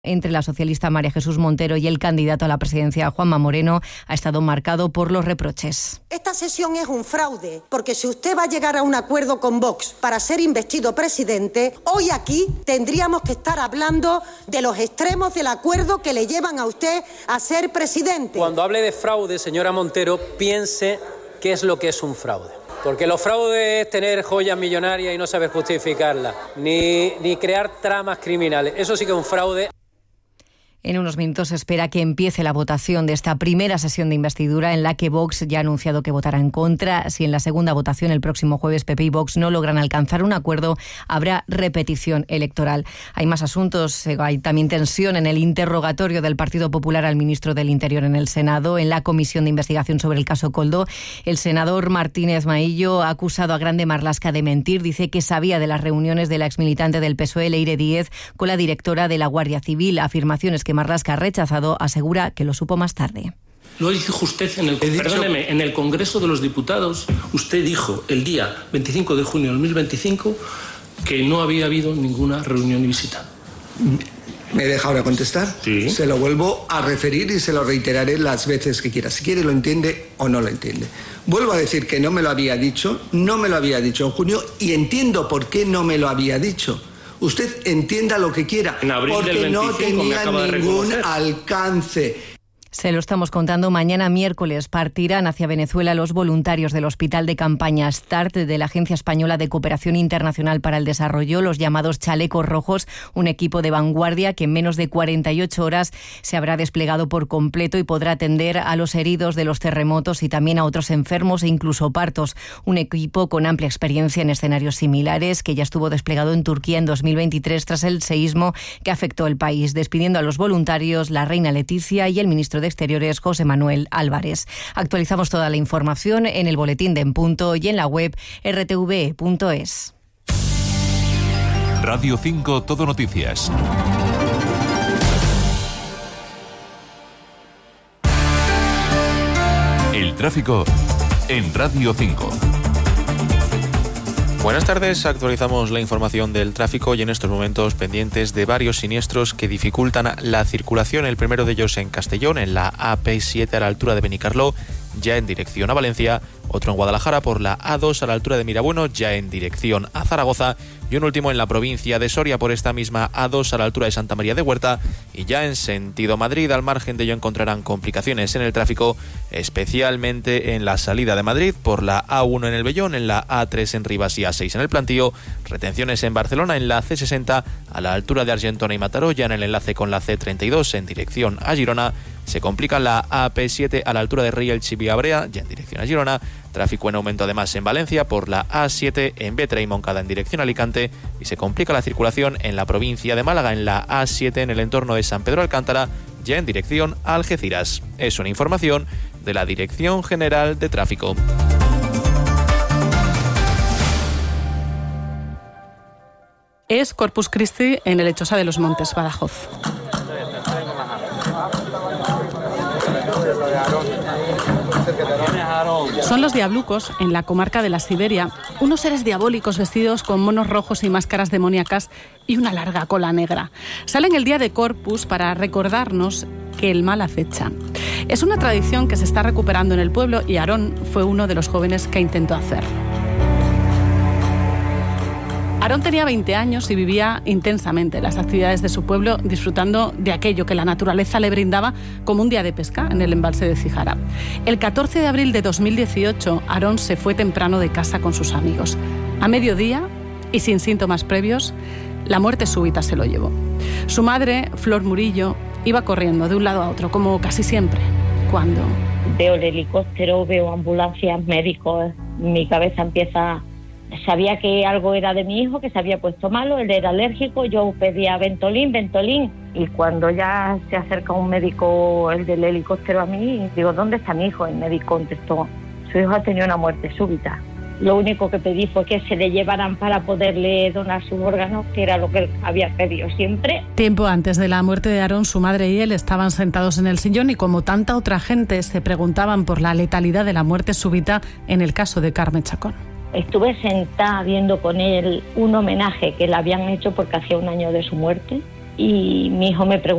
entre la socialista María Jesús Montero y el candidato a la presidencia Juanma Moreno ha estado marcado por los reproches. Esta sesión es un fraude, porque si usted va a llegar a un acuerdo con Vox para ser investido presidente, hoy aquí tendríamos que estar hablando de los extremos del acuerdo que le llevan a usted a ser presidente. Cuando hable de fraude, señora Montero, piense qué es lo que es un fraude. Porque los fraudes es tener joyas millonarias y no saber justificarlas, ni crear tramas criminales. Eso sí que es un fraude. En unos minutos se espera que empiece la votación de esta primera sesión de investidura en la que Vox ya ha anunciado que votará en contra. Si en la segunda votación el próximo jueves PP y Vox no logran alcanzar un acuerdo, habrá repetición electoral. Hay más asuntos, hay también tensión en el interrogatorio del Partido Popular al ministro del Interior en el Senado. En la comisión de investigación sobre el caso Koldo, el senador Martínez Maillo ha acusado a Grande Marlaska de mentir. Dice que sabía de las reuniones de la exmilitante del PSOE, Leire Díez, con la directora de la Guardia Civil. Afirmaciones que Marlaska ha rechazado, asegura que lo supo más tarde. Lo dijo usted en el Congreso de los Diputados. Usted dijo el día 25 de junio de 2025 que no había habido ninguna reunión y visita. ¿Me deja ahora contestar? Sí. Se lo vuelvo a referir y se lo reiteraré las veces que quiera. Si quiere lo entiende o no lo entiende. Vuelvo a decir que no me lo había dicho en junio y entiendo por qué no me lo había dicho. Usted entienda lo que quiera, en abril porque del 25 no tenía ningún reconocer. alcance. Se lo estamos contando. Mañana miércoles partirán hacia Venezuela los voluntarios del Hospital de Campaña START de la Agencia Española de Cooperación Internacional para el Desarrollo, los llamados Chalecos Rojos, un equipo de vanguardia que en menos de 48 horas se habrá desplegado por completo y podrá atender a los heridos de los terremotos y también a otros enfermos e incluso partos. Un equipo con amplia experiencia en escenarios similares que ya estuvo desplegado en Turquía en 2023 tras el seísmo que afectó el país. Despidiendo a los voluntarios, la reina Leticia y el ministro de Exteriores, José Manuel Álvarez. Actualizamos toda la información en el boletín de En Punto y en la web rtv.es. Radio 5 Todo Noticias. El tráfico en Radio 5. Buenas tardes, actualizamos la información del tráfico y en estos momentos pendientes de varios siniestros que dificultan la circulación. El primero de ellos en Castellón, en la AP7 a la altura de Benicarló, ya en dirección a Valencia. Otro en Guadalajara por la A2 a la altura de Mirabueno, ya en dirección a Zaragoza. Y un último en la provincia de Soria por esta misma A2 a la altura de Santa María de Huerta. Y ya en sentido Madrid, al margen de ello encontrarán complicaciones en el tráfico, especialmente en la salida de Madrid por la A1 en el Vellón, en la A3 en Rivas y A6 en el Plantío. Retenciones en Barcelona en la C60 a la altura de Argentona y Mataró, ya en el enlace con la C32 en dirección a Girona. Se complica la AP7 a la altura de Rielch y Viabrea, ya en dirección a Girona. Tráfico en aumento además en Valencia por la A7 en Vetra y Moncada en dirección a Alicante. Y se complica la circulación en la provincia de Málaga en la A7 en el entorno de San Pedro Alcántara, ya en dirección a Algeciras. Es una información de la Dirección General de Tráfico. Es Corpus Christi en el Lechosa de los Montes, Badajoz. Son los diablucos, en la comarca de la Siberia, unos seres diabólicos vestidos con monos rojos y máscaras demoníacas y una larga cola negra. Salen el día de Corpus para recordarnos que el mal acecha. Es una tradición que se está recuperando en el pueblo y Aarón fue uno de los jóvenes que intentó hacer. Aarón tenía 20 años y vivía intensamente las actividades de su pueblo, disfrutando de aquello que la naturaleza le brindaba como un día de pesca en el embalse de Cijara. El 14 de abril de 2018, Aarón se fue temprano de casa con sus amigos. A mediodía, y sin síntomas previos, la muerte súbita se lo llevó. Su madre, Flor Murillo, iba corriendo de un lado a otro, como casi siempre, cuando... Veo el helicóptero, veo ambulancias, médicos, mi cabeza empieza... Sabía que algo era de mi hijo, que se había puesto malo, él era alérgico, yo pedía Ventolin, y cuando ya se acerca un médico, el del helicóptero a mí, digo, ¿dónde está mi hijo? El médico contestó, su hijo ha tenido una muerte súbita. Lo único que pedí fue que se le llevaran para poderle donar sus órganos, que era lo que él había pedido siempre. Tiempo antes de la muerte de Aarón, su madre y él estaban sentados en el sillón y como tanta otra gente se preguntaban por la letalidad de la muerte súbita en el caso de Carme Chacón. Estuve sentada viendo con él un homenaje que le habían hecho porque hacía un año de su muerte y mi hijo me preguntó